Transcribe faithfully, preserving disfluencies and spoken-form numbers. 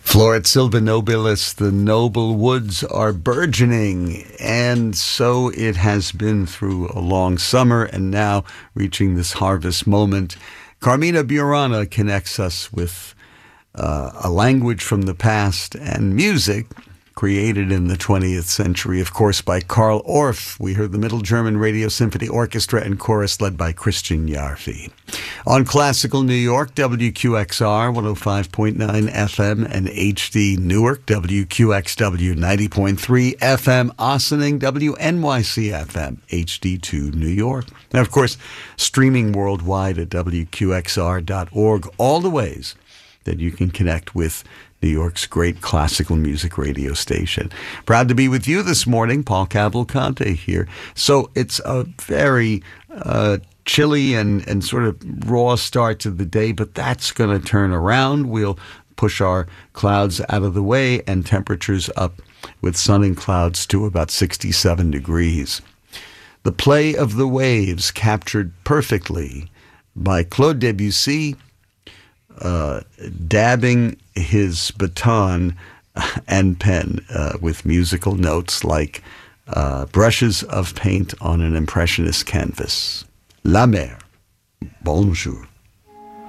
Floret Silva Nobilis, the noble woods are burgeoning, and so it has been through a long summer, and now reaching this harvest moment. Carmina Burana connects us with uh, a language from the past and music created in the twentieth century, of course, by Karl Orff. We heard the Middle German Radio Symphony Orchestra and Chorus led by Christian Yarfi. On Classical New York, W Q X R one oh five point nine F M and H D Newark, W Q X W ninety point three F M Ossining, W N Y C F M, H D two New York. Now, of course, streaming worldwide at W Q X R dot org, all the ways that you can connect with New York's great classical music radio station. Proud to be with you this morning, Paul Cavalcante here. So it's a very uh, chilly and, and sort of raw start to the day, but that's going to turn around. We'll push our clouds out of the way and temperatures up with sun and clouds to about sixty-seven degrees. The play of the waves captured perfectly by Claude Debussy, Uh, dabbing his baton and pen uh, with musical notes like uh, brushes of paint on an impressionist canvas. La mer. Bonjour.